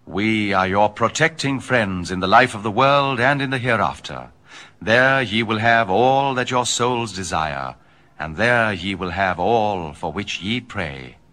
We are your protecting friends in the life of the world and in the hereafter. There ye will have all that your souls desire, and there ye will have all for which ye pray.